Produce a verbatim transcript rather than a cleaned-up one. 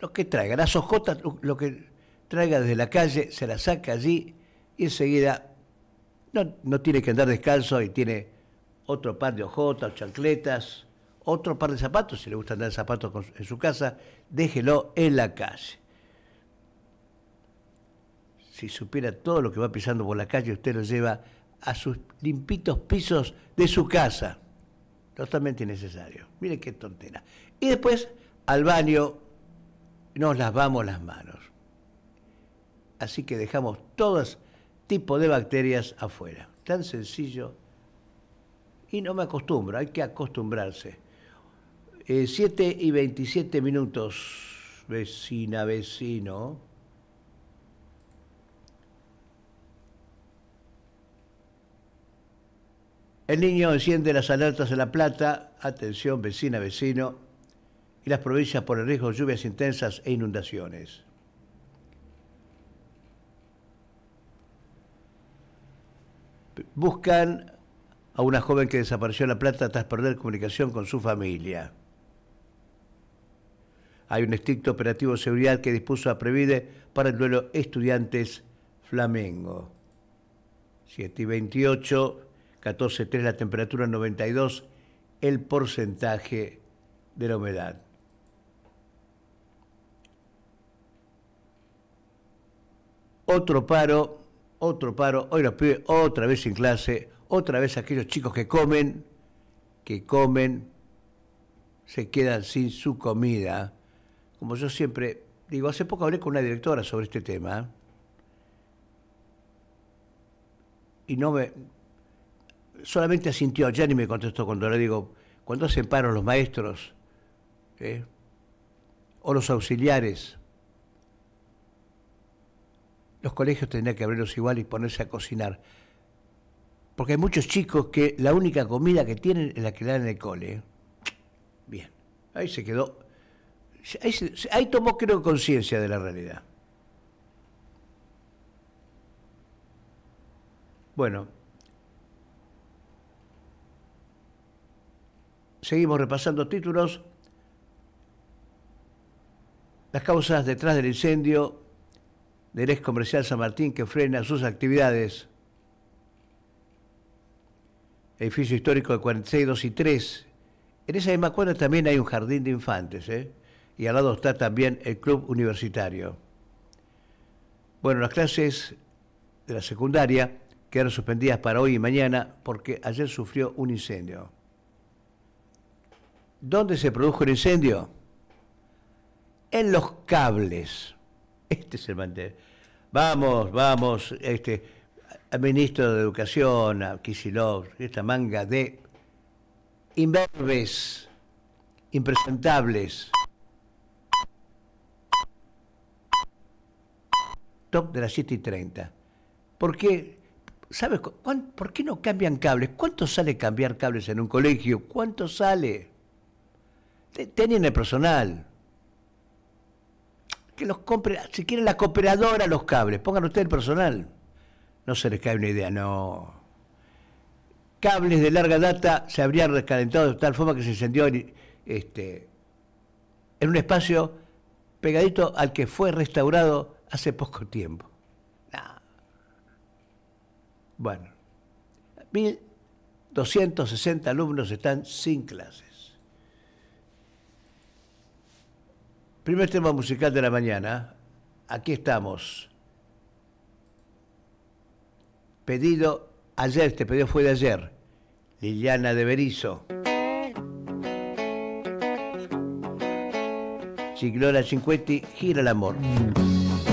lo que traiga, las hojotas, lo, lo que traiga desde la calle, se las saca allí y enseguida no, no tiene que andar descalzo y tiene otro par de hojotas, chancletas, otro par de zapatos, si le gusta andar en zapatos con, en su casa, déjelo en la calle. Si supiera todo lo que va pisando por la calle, usted lo lleva a sus limpitos pisos de su casa. Totalmente innecesario. Mire qué tontera. Y después, al baño, nos lavamos las manos. Así que dejamos todos tipos de bacterias afuera. Tan sencillo. Y no me acostumbro, hay que acostumbrarse. Eh, siete y veintisiete minutos, vecina, vecino. El niño enciende las alertas en La Plata, atención vecina, vecino, y las provincias por el riesgo de lluvias intensas e inundaciones. Buscan a una joven que desapareció en La Plata tras perder comunicación con su familia. Hay un estricto operativo de seguridad que dispuso a Previde para el duelo Estudiantes-Flamengo. siete y veintiocho, catorce tres la temperatura, noventa y dos el porcentaje de la humedad. Otro paro, otro paro, hoy los pibes otra vez sin clase, otra vez aquellos chicos que comen, que comen, se quedan sin su comida. Como yo siempre digo, hace poco hablé con una directora sobre este tema y no me... solamente asintió, ya ni me contestó cuando le digo, cuando hacen paro los maestros ¿eh? o los auxiliares, los colegios tendrían que abrirlos igual y ponerse a cocinar. Porque hay muchos chicos que la única comida que tienen es la que le dan en el cole. Bien, ahí se quedó, ahí, se, ahí tomó creo conciencia de la realidad. Bueno, seguimos repasando títulos. Las causas detrás del incendio del ex comercial San Martín que frena sus actividades. Edificio histórico de cuarenta y seis, dos y tres. En esa misma cuadra también hay un jardín de infantes, ¿eh? Y al lado está también el club universitario. Bueno, las clases de la secundaria quedaron suspendidas para hoy y mañana porque ayer sufrió un incendio. ¿Dónde se produjo el incendio? En los cables. Este es el mantel. Vamos, vamos, este, al ministro de Educación, a Kicillof, esta manga de imberbes, impresentables. Top de las siete y treinta. ¿Por qué? ¿Sabes por qué no cambian cables? ¿Cuánto sale cambiar cables en un colegio? ¿Cuánto sale? Tenían el personal. Que los compre, si quieren la cooperadora, los cables, pongan ustedes el personal. No se les cae una idea, no. Cables de larga data se habrían recalentado de tal forma que se incendió en, este, en un espacio pegadito al que fue restaurado hace poco tiempo. Nah. Bueno, mil doscientos sesenta alumnos están sin clases. Primer tema musical de la mañana. Aquí estamos. Pedido ayer, este pedido fue de ayer. Liliana de Berizo. Gigliola Cinquetti, Gira el amor.